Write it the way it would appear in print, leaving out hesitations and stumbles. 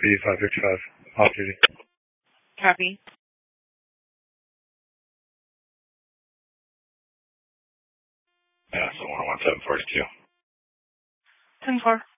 B555, off duty. Copy. Yeah, so 11742. 10-4.